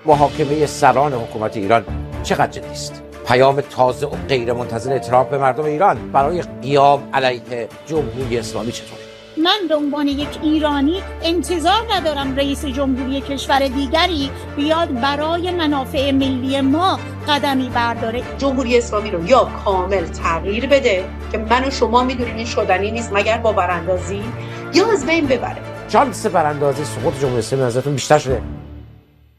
محاکمه سران حکومت ایران چقدر جدی است؟ پیام تازه و غیرمنتظره ترامپ به مردم ایران برای قیام علیه جمهوری اسلامی چطور؟ من به عنوان یک ایرانی انتظار ندارم رئیس جمهوری کشور دیگری بیاد برای منافع ملی ما قدمی برداره. جمهوری اسلامی رو یا کامل تغییر بده که من و شما میدونیم این شدنی نیست مگر با براندازی، یا از بین ببره. شانس براندازی سقوط جمهوری اسلامی نظرتون بیشتر شده